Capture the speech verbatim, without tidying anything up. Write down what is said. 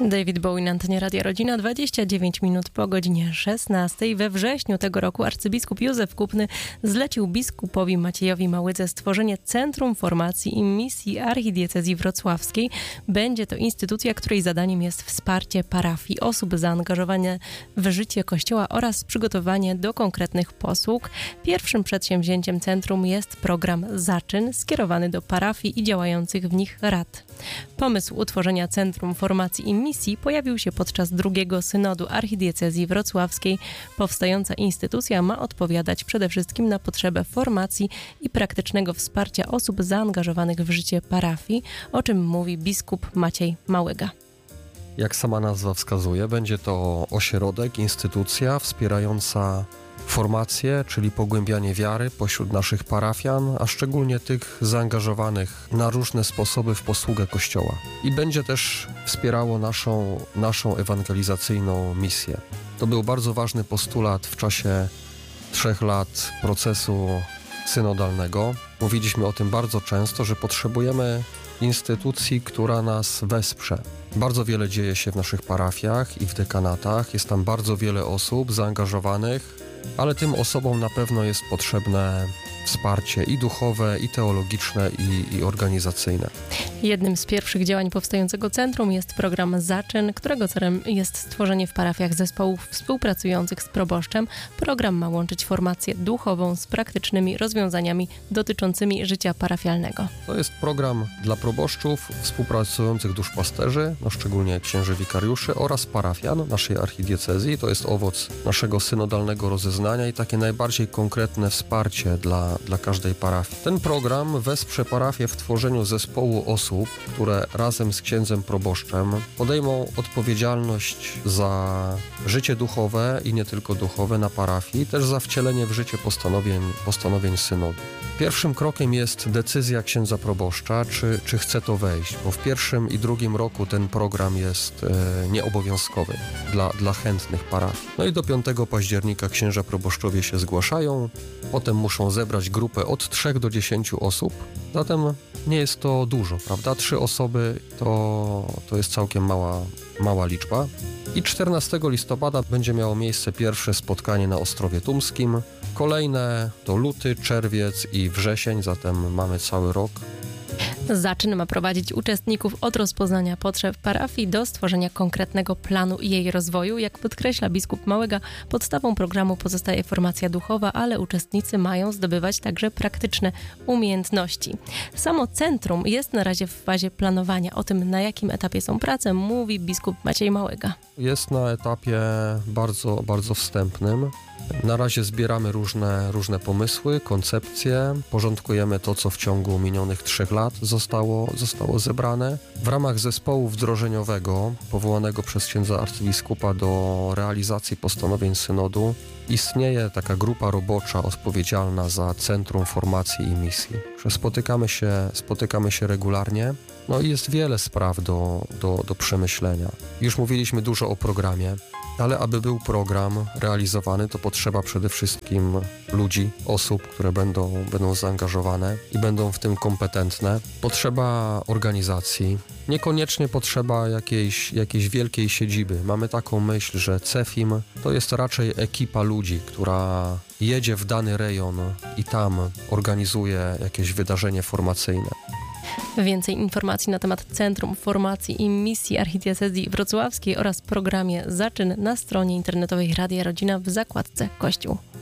David Bowie na antenie Radia Rodzina, dwadzieścia dziewięć minut po godzinie szesnastej. We wrześniu tego roku arcybiskup Józef Kupny zlecił biskupowi Maciejowi Małydze stworzenie Centrum Formacji i Misji Archidiecezji Wrocławskiej. Będzie to instytucja, której zadaniem jest wsparcie parafii, osób zaangażowanych w życie Kościoła oraz przygotowanie do konkretnych posług. Pierwszym przedsięwzięciem centrum jest program Zaczyn, skierowany do parafii i działających w nich rad. Pomysł utworzenia Centrum Formacji i Misji pojawił się podczas drugiego synodu Archidiecezji Wrocławskiej. Powstająca instytucja ma odpowiadać przede wszystkim na potrzebę formacji i praktycznego wsparcia osób zaangażowanych w życie parafii, o czym mówi biskup Maciej Małyga. Jak sama nazwa wskazuje, będzie to ośrodek, instytucja wspierająca formację, czyli pogłębianie wiary pośród naszych parafian, a szczególnie tych zaangażowanych na różne sposoby w posługę Kościoła. I będzie też wspierało naszą, naszą ewangelizacyjną misję. To był bardzo ważny postulat w czasie trzech lat procesu synodalnego. Mówiliśmy o tym bardzo często, że potrzebujemy instytucji, która nas wesprze. Bardzo wiele dzieje się w naszych parafiach i w dekanatach. Jest tam bardzo wiele osób zaangażowanych, ale tym osobom na pewno jest potrzebne wsparcie i duchowe, i teologiczne, i, i organizacyjne. Jednym z pierwszych działań powstającego centrum jest program Zaczyn, którego celem jest stworzenie w parafiach zespołów współpracujących z proboszczem. Program ma łączyć formację duchową z praktycznymi rozwiązaniami dotyczącymi życia parafialnego. To jest program dla proboszczów, współpracujących duszpasterzy, no szczególnie księży wikariuszy oraz parafian naszej archidiecezji. To jest owoc naszego synodalnego rozeznania i takie najbardziej konkretne wsparcie dla dla każdej parafii. Ten program wesprze parafię w tworzeniu zespołu osób, które razem z księdzem proboszczem podejmą odpowiedzialność za życie duchowe i nie tylko duchowe na parafii, też za wcielenie w życie postanowień, postanowień synodu. Pierwszym krokiem jest decyzja księdza proboszcza, czy, czy chce to wejść, bo w pierwszym i drugim roku ten program jest e, nieobowiązkowy dla, dla chętnych parafii. No i do piątego października księża proboszczowie się zgłaszają, potem muszą zebrać grupę od trzech do dziesięciu osób, zatem nie jest to dużo, prawda? Trzy osoby to, to jest całkiem mała, mała liczba. I czternastego listopada będzie miało miejsce pierwsze spotkanie na Ostrowie Tumskim. Kolejne to luty, czerwiec i wrzesień, zatem mamy cały rok. Zaczyn ma prowadzić uczestników od rozpoznania potrzeb parafii do stworzenia konkretnego planu jej rozwoju. Jak podkreśla biskup Małyga, podstawą programu pozostaje formacja duchowa, ale uczestnicy mają zdobywać także praktyczne umiejętności. Samo centrum jest na razie w fazie planowania. O tym, na jakim etapie są prace, mówi biskup Maciej Małyga. Jest na etapie bardzo, bardzo wstępnym. Na razie zbieramy różne, różne pomysły, koncepcje, porządkujemy to, co w ciągu minionych trzech lat zostało, zostało zebrane. W ramach zespołu wdrożeniowego powołanego przez księdza arcybiskupa do realizacji postanowień synodu istnieje taka grupa robocza odpowiedzialna za Centrum Formacji i Misji. Spotykamy się, spotykamy się regularnie. No i jest wiele spraw do, do, do przemyślenia. Już mówiliśmy dużo o programie, ale aby był program realizowany, to potrzeba przede wszystkim ludzi, osób, które będą, będą zaangażowane i będą w tym kompetentne. Potrzeba organizacji. Niekoniecznie potrzeba jakiejś, jakiejś wielkiej siedziby. Mamy taką myśl, że CEFIM to jest raczej ekipa ludzi, która jedzie w dany rejon i tam organizuje jakieś wydarzenie formacyjne. Więcej informacji na temat Centrum Formacji i Misji Archidiecezji Wrocławskiej oraz programie Zaczyn na stronie internetowej Radia Rodzina w zakładce Kościół.